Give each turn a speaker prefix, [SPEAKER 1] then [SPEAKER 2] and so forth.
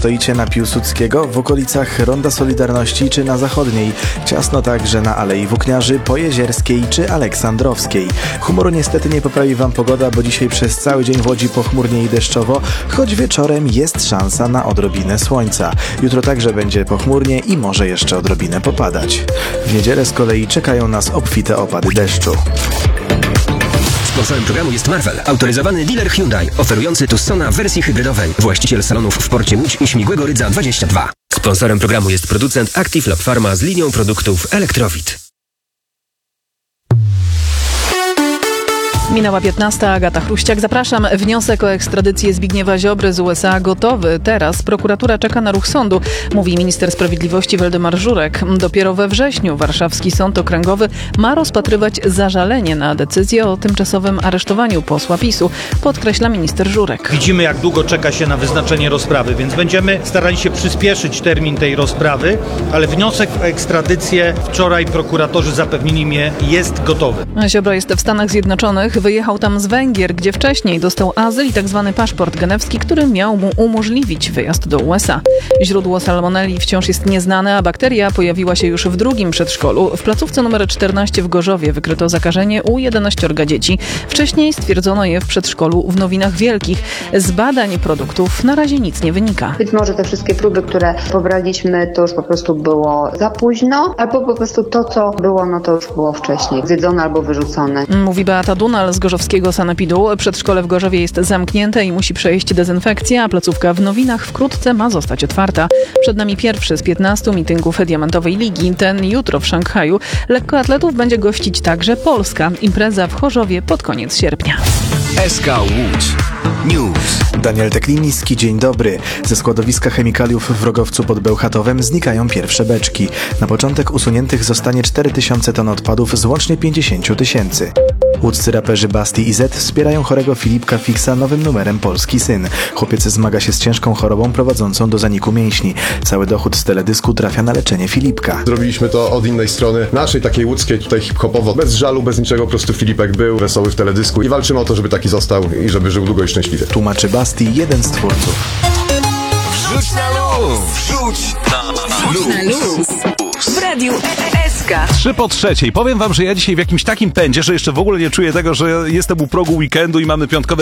[SPEAKER 1] stoicie na Piłsudskiego, w okolicach Ronda Solidarności czy na Zachodniej. Ciasno także na Alei Włókniarzy, Pojezierskiej czy Aleksandrowskiej. Humoru niestety nie poprawi wam pogoda, bo dzisiaj przez cały dzień w Łodzi pochmurnie i deszczowo, choć wieczorem jest szansa na odrobinę słońca. Jutro także będzie pochmurnie i może jeszcze odrobinę popadać. W niedzielę z kolei czekają nas obfite opady deszczu.
[SPEAKER 2] Sponsorem programu jest Marvel, autoryzowany dealer Hyundai, oferujący Tucsona w wersji hybrydowej. Właściciel salonów w porcie Łódź i Śmigłego Rydza 22. Sponsorem programu jest producent Active Lab Pharma z linią produktów Elektrowit.
[SPEAKER 3] Minęła 15, Agata Chruściak. Zapraszam. Wniosek o ekstradycję Zbigniewa Ziobry z USA gotowy. Teraz prokuratura czeka na ruch sądu, mówi minister sprawiedliwości Waldemar Żurek. Dopiero we wrześniu warszawski sąd okręgowy ma rozpatrywać zażalenie na decyzję o tymczasowym aresztowaniu posła PiS-u, podkreśla minister Żurek.
[SPEAKER 4] Widzimy, jak długo czeka się na wyznaczenie rozprawy, więc będziemy starali się przyspieszyć termin tej rozprawy, ale wniosek o ekstradycję wczoraj prokuratorzy zapewnili mnie jest gotowy.
[SPEAKER 3] Ziobro jest w Stanach Zjednoczonych. Wyjechał tam z Węgier, gdzie wcześniej dostał azyl i tzw. paszport genewski, który miał mu umożliwić wyjazd do USA. Źródło salmonelli wciąż jest nieznane, a bakteria pojawiła się już w drugim przedszkolu. W placówce nr 14 w Gorzowie wykryto zakażenie u 11 dzieci. Wcześniej stwierdzono je w przedszkolu w Nowinach Wielkich. Z badań produktów na razie nic nie wynika.
[SPEAKER 5] Być może te wszystkie próby, które pobraliśmy, to już po prostu było za późno, albo po prostu to, co było, no to już było wcześniej zjedzone albo wyrzucone.
[SPEAKER 3] Mówi Beata Dunal z gorzowskiego sanepidu. Przedszkole w Gorzowie jest zamknięte i musi przejść dezynfekcję, a placówka w Nowinach wkrótce ma zostać otwarta. Przed nami pierwszy z 15 mityngów Diamentowej Ligi. Ten jutro w Szanghaju. Lekkoatletów będzie gościć także Polska. Impreza w Chorzowie pod koniec sierpnia.
[SPEAKER 2] SK Łódź News.
[SPEAKER 1] Daniel Tekliński, dzień dobry. Ze składowiska chemikaliów w Rogowcu pod Bełchatowem znikają pierwsze beczki. Na początek usuniętych zostanie 4000 ton odpadów z łącznie 50 000. Łódzcy raperzy Basti i Z wspierają chorego Filipka Fixa nowym numerem Polski Syn. Chłopiec zmaga się z ciężką chorobą prowadzącą do zaniku mięśni. Cały dochód z teledysku trafia na leczenie Filipka.
[SPEAKER 6] Zrobiliśmy to od innej strony, naszej takiej łódzkiej, tutaj hip-hopowo, bez żalu, bez niczego, po prostu Filipek był wesoły w teledysku i walczymy o to, żeby taki został i żeby żył długo i szczęśliwie.
[SPEAKER 1] Tłumaczy Basti, jeden z twórców.
[SPEAKER 2] Wrzuć na luz! Wrzuć na luz!
[SPEAKER 7] W Radiu SK.
[SPEAKER 8] 2:03. Powiem wam, że ja dzisiaj w jakimś takim pędzie, że jeszcze w ogóle nie czuję tego, że jestem u progu weekendu i mamy piątkowe